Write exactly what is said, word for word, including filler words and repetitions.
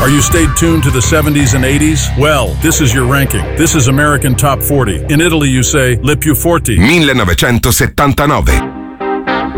Are you stayed tuned to the seventies and eighties? Well, this is your ranking. This is American Top forty. In Italy you say Le più forti. millenovecentosettantanove.